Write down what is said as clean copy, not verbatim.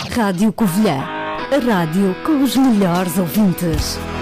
Rádio Covilhã, a rádio com os melhores ouvintes.